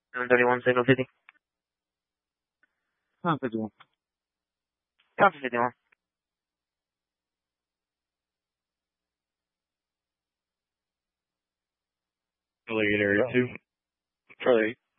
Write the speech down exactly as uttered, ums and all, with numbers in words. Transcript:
seven thirty-one, signal fifty. Copy fifty-one. Copy fifty-one. Affiliate area two. Charlie.